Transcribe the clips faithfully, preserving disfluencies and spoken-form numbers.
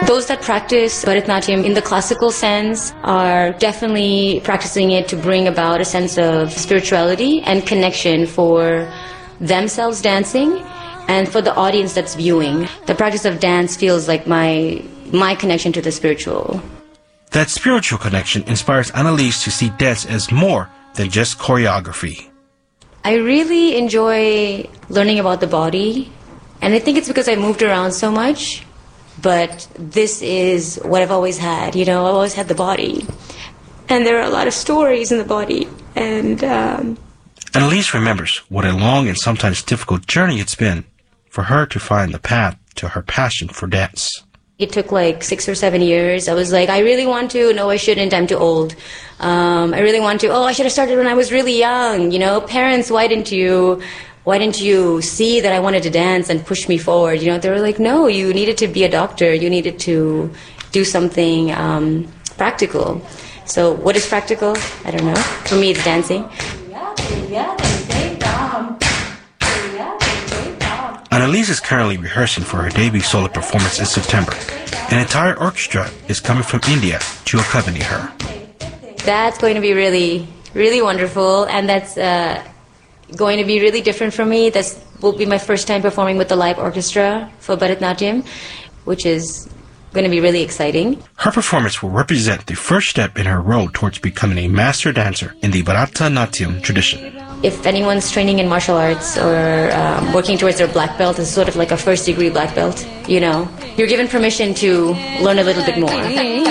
Those that practice Bharatanatyam in the classical sense are definitely practicing it to bring about a sense of spirituality and connection for themselves dancing and for the audience that's viewing. The practice of dance feels like my my connection to the spiritual. That spiritual connection inspires Annalise to see dance as more than just choreography. I really enjoy learning about the body, and I think it's because I moved around so much, but this is what I've always had, you know, I've always had the body. And there are a lot of stories in the body, and... Um, Annalise remembers what a long and sometimes difficult journey it's been for her to find the path to her passion for dance. It took like six or seven years. I was like, I really want to. No, I shouldn't. I'm too old. Um, I really want to. Oh, I should have started when I was really young. You know, parents, why didn't you, why didn't you see that I wanted to dance and push me forward? You know, they were like, no, you needed to be a doctor. You needed to do something um, practical. So what is practical? I don't know. For me, it's dancing. Annalise is currently rehearsing for her debut solo performance in September. An entire orchestra is coming from India to accompany her. That's going to be really, really wonderful, and that's uh, going to be really different for me. This will be my first time performing with the live orchestra for Bharatanatyam, which is going to be really exciting. Her performance will represent the first step in her road towards becoming a master dancer in the Bharatanatyam tradition. If anyone's training in martial arts or um, working towards their black belt, it's sort of like a first degree black belt, you know. You're given permission to learn a little bit more.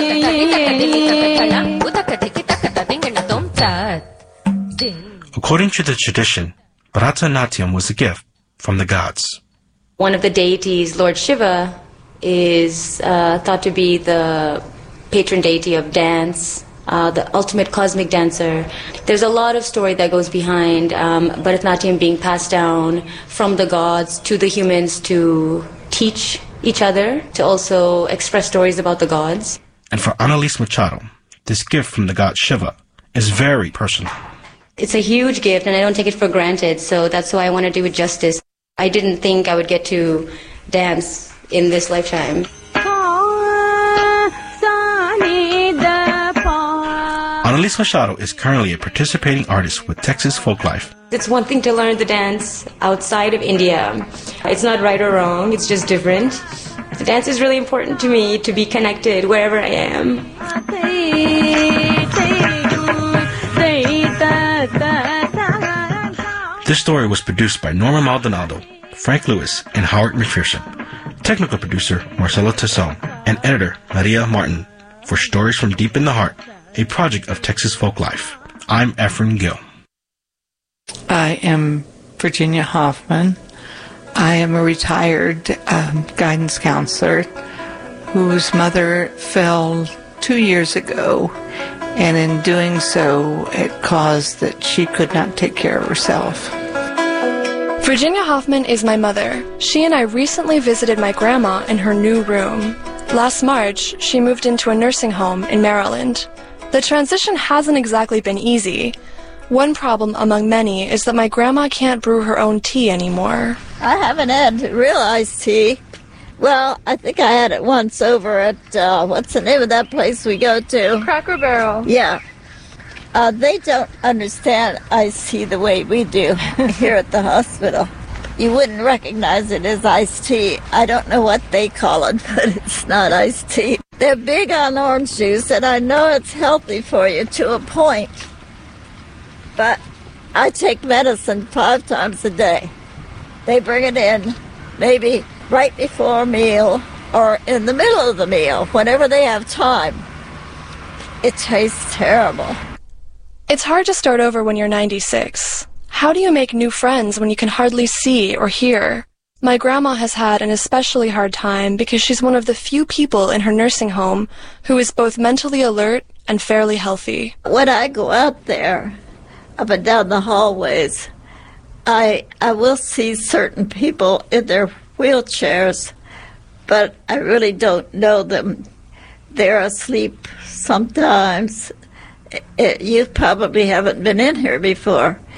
According to the tradition, Bharatanatyam was a gift from the gods. One of the deities, Lord Shiva, is uh, thought to be the patron deity of dance, uh, the ultimate cosmic dancer. There's a lot of story that goes behind um, Bharatanatyam being passed down from the gods to the humans to teach each other, to also express stories about the gods. And for Annalise Machado, this gift from the god Shiva is very personal. It's a huge gift, and I don't take it for granted, so that's why I want to do it justice. I didn't think I would get to dance in this lifetime. Annalise Machado is currently a participating artist with Texas Folklife. It's one thing to learn the dance outside of India. It's not right or wrong, it's just different. The dance is really important to me, to be connected wherever I am. This story was produced by Norma Maldonado, Frank Lewis, and Howard McPherson. Technical producer Marcelo Tasson, and editor Maria Martin for Stories from Deep in the Heart, a project of Texas Folklife. I'm Ephraim Gill. I am Virginia Hoffman. I am a retired um, guidance counselor whose mother fell two years ago, and in doing so, it caused that she could not take care of herself. Virginia Hoffman is my mother. She and I recently visited my grandma in her new room. Last March, she moved into a nursing home in Maryland. The transition hasn't exactly been easy. One problem among many is that my grandma can't brew her own tea anymore. I haven't had real iced tea. Well, I think I had it once over at, uh, what's the name of that place we go to? Cracker Barrel. Yeah. Uh, they don't understand iced tea the way we do here at the hospital. You wouldn't recognize it as iced tea. I don't know what they call it, but it's not iced tea. They're big on orange juice, and I know it's healthy for you to a point. But I take medicine five times a day. They bring it in maybe right before a meal or in the middle of the meal, whenever they have time. It tastes terrible. It's hard to start over when you're ninety-six. How do you make new friends when you can hardly see or hear? My grandma has had an especially hard time because she's one of the few people in her nursing home who is both mentally alert and fairly healthy. When I go out there, up and down the hallways, I I will see certain people in their wheelchairs, but I really don't know them. They're asleep sometimes. It, you probably haven't been in here before.